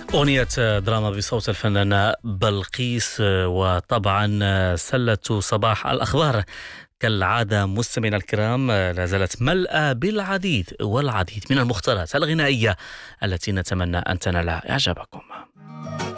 أغنية دراما بصوت الفنانة بلقيس. وطبعا سلة صباح الأخبار كالعادة مستمعينا الكرام لا زالت ملأى بالعديد والعديد من المختارات الغنائية التي نتمنى أن تنال إعجابكم.